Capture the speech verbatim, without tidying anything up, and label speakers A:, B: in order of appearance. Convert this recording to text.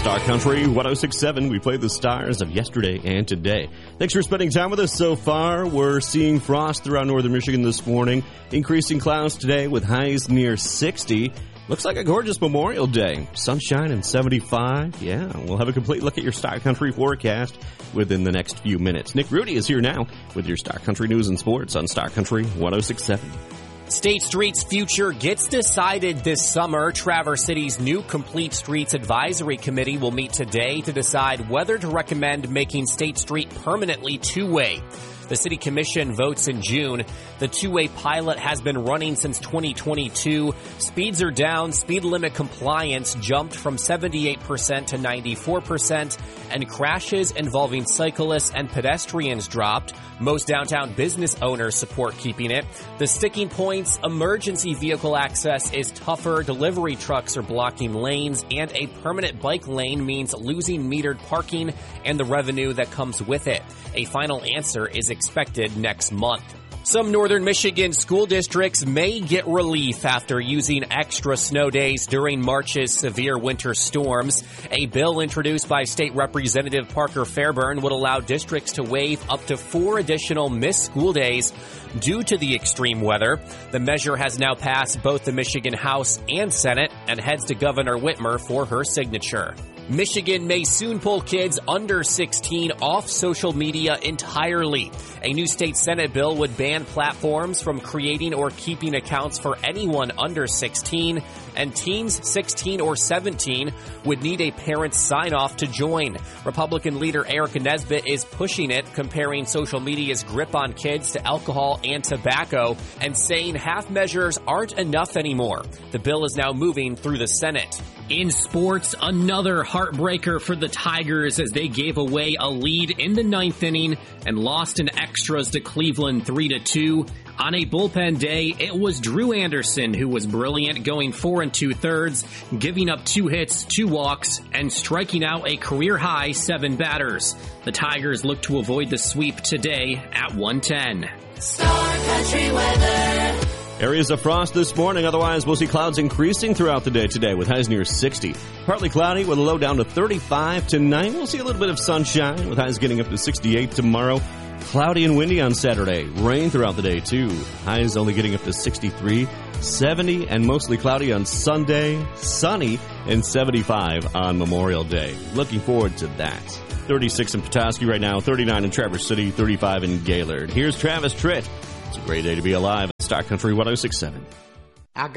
A: Star Country one oh six point seven. We play the stars of yesterday and today. Thanks for spending time with us so far. We're seeing frost throughout northern Michigan this morning. Increasing clouds today with highs near sixty. Looks like a gorgeous Memorial Day. Sunshine and seventy-five. Yeah, we'll have a complete look at your Star Country forecast within the next few minutes. Nick Rudy is here now with your Star Country news and sports on Star Country one oh six point seven.
B: State Street's future gets decided this summer. Traverse City's new Complete Streets Advisory Committee will meet today to decide whether to recommend making State Street permanently two-way. The City Commission votes in June. The two-way pilot has been running since twenty twenty-two. Speeds are down. Speed limit compliance jumped from seventy-eight percent to ninety-four percent, and crashes involving cyclists and pedestrians dropped. Most downtown business owners support keeping it. The sticking points: emergency vehicle access is tougher, delivery trucks are blocking lanes, and a permanent bike lane means losing metered parking and the revenue that comes with it. A final answer is expected next month. Some northern Michigan school districts may get relief after using extra snow days during March's severe winter storms. A bill introduced by State Representative Parker Fairburn would allow districts to waive up to four additional missed school days due to the extreme weather. The measure has now passed both the Michigan House and Senate and heads to Governor Whitmer for her signature. Michigan may soon pull kids under sixteen off social media entirely. A new state Senate bill would ban platforms from creating or keeping accounts for anyone under sixteen, and teens sixteen or seventeen would need a parent's sign-off to join. Republican leader Eric Nesbitt is pushing it, comparing social media's grip on kids to alcohol and tobacco, and saying half measures aren't enough anymore. The bill is now moving through the Senate.
C: In sports, another heartbreaker for the Tigers as they gave away a lead in the ninth inning and lost in extras to Cleveland three to two. On a bullpen day, it was Drew Anderson who was brilliant, going four and two-thirds, giving up two hits, two walks, and striking out a career-high seven batters. The Tigers look to avoid the sweep today at one ten.
D: Star Country weather.
A: Areas of frost this morning. Otherwise, we'll see clouds increasing throughout the day today with highs near sixty. Partly cloudy with a low down to thirty-five tonight. We'll see a little bit of sunshine with highs getting up to sixty-eight tomorrow. Cloudy and windy on Saturday. Rain throughout the day, too. Highs only getting up to sixty-three, seventy, and mostly cloudy on Sunday. Sunny and seventy-five on Memorial Day. Looking forward to that. thirty-six in Petoskey right now, thirty-nine in Traverse City, thirty-five in Gaylord. Here's Travis Tritt. It's a great day to be alive. Star Country one oh six point seven.